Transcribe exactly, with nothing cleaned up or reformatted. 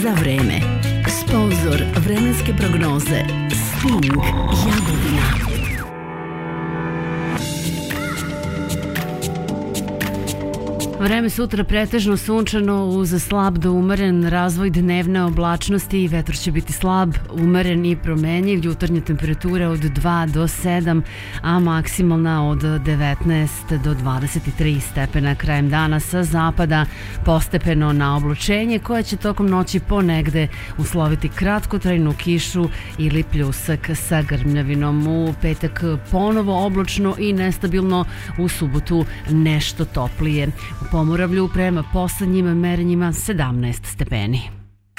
za vreme. Sponzor vremenske prognoze Sting Jagodina. Vreme sutra pretežno sunčano uz slab do umeren razvoj dnevne oblačnosti i vetar će biti slab, umeren i promenjiv, jutarnja temperatura od dva do sedam, a maksimalna od devetnaest do dvadeset tri stepena krajem dana sa zapada, postepeno na oblačenje koje će tokom noći ponegde usloviti kratkotrajnu kišu ili pljusak sa grmljavinom. U petak ponovo oblačno i nestabilno, u subotu nešto toplije. U Pomoravlju prema poslednjim merenjima sedamnaest stepeni.